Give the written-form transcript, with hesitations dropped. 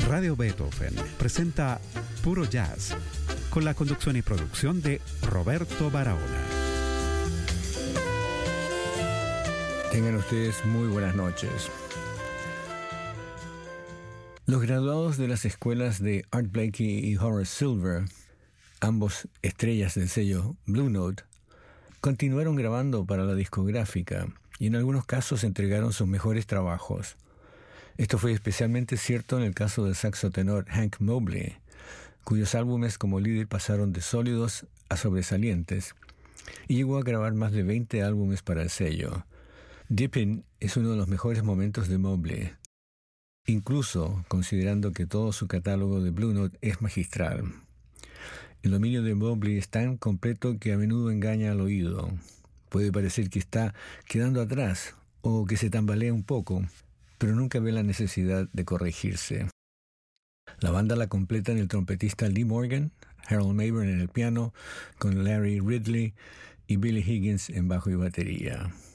Radio Beethoven presenta Puro Jazz, con la conducción y producción de Roberto Barahona. Tengan ustedes muy buenas noches. Los graduados de las escuelas de Art Blakey y Horace Silver, ambos estrellas del sello Blue Note, continuaron grabando para la discográfica y en algunos casos entregaron sus mejores trabajos. Esto fue especialmente cierto en el caso del saxotenor Hank Mobley, cuyos álbumes como líder pasaron de sólidos a sobresalientes y llegó a grabar más de 20 álbumes para el sello. Dipping es uno de los mejores momentos de Mobley, incluso considerando que todo su catálogo de Blue Note es magistral. El dominio de Mobley es tan completo que a menudo engaña al oído. Puede parecer que está quedando atrás o que se tambalea un poco, pero nunca ve la necesidad de corregirse. La banda la completan el trompetista Lee Morgan, Harold Mabern en el piano, con Larry Ridley y Billy Higgins en bajo y batería.